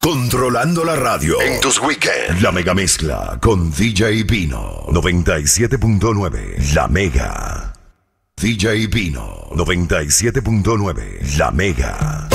Controlando la radio en tus weekends. La mega mezcla con DJ Pino. 97.9. La Mega. DJ Pino. 97.9. La Mega.